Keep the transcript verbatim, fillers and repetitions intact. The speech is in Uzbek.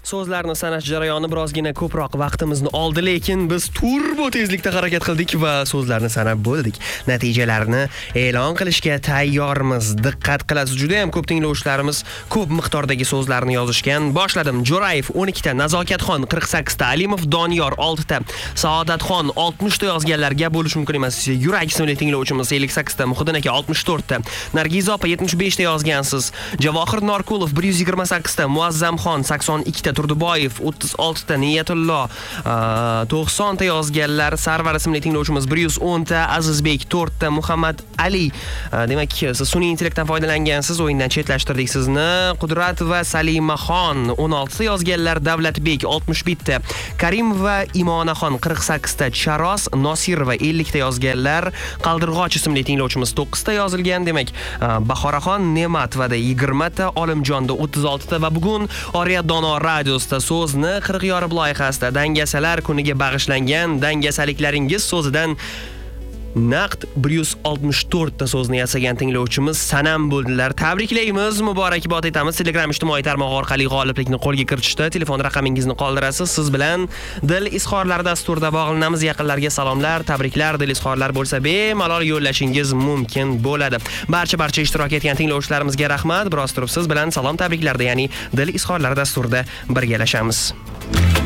So'zlarni sanash jarayoni birozgina ko'proq vaqtimizni oldi, lekin biz turbo tezlikda harakat qildik va so'zlarni sanab bo'ldik. Natijalarni e'lon qilishga tayyormiz. Diqqat qilasiz, juda ham ko'p tinglovchilarimiz ko'p miqdordagi so'zlarni yozishgan. Boshladim. Jo'rayev o'n ikkita, Nazokatxon qirq sakkizta, Alimov Doniyor oltita, Saodatxon oltmishta yozganlarga bo'lish mumkin emas. Yurak ismli tinglovchimiz ellik sakkizta, Muhiddin aka oltmish to'rtta, Nargiza opa yetmish beshta yozgansiz. Javohir Norqulov bir yuz yigirma sakkizta, Muazzamxon sakson ikkita, Turduboyev o'ttiz oltita, Niyatullo to'qsonta yozganlar, Sarvar ismli tinglovchimiz bir yuz o'nta, Azizbek to'rtta, Muhammad Ali, demak siz sun'iy intellektdan foydalangansiz, o'yindan chetlashtirdik sizni. Qudrat va Salimaxon o'n oltita yozganlar, Davlatbek oltmish bitta, Karim va Imonaxon qirq sakkizta, Charos Nosirova ellikta yozganlar, Qaldirg'och ismli tinglovchimiz to'qqizta yozilgan, demak Bahoraxon Ne'matovada yigirmata, Olimjonda o'ttiz oltita va bugun Oriya Dono radiosida so'zni qirq yorib loyihasida dangasalar kuniga bag'ishlangan dangasaliklaringiz so'zidan naqd bir yuz oltmish to'rtta so'zni yasagan tinglovchimiz Sanam bo'ldilar. Tabriklaymiz, muborakbod etamiz. Telegram ijtimoiy tarmog'i orqali g'oliblikni qo'lga kiritishda telefon raqamingizni qoldirasiz. Siz bilan Dil izhorlari dasturida bog'lanamiz. Yaqinlarga salomlar, tabriklar, dil izhorlar bo'lsa bemalol yo'llashingiz mumkin bo'ladi. Barcha barcha ishtirok etgan tinglovchilarimizga rahmat. Biroz turib siz bilan salom tabriklarda, ya'ni Dil izhorlari dasturida birgalashamiz.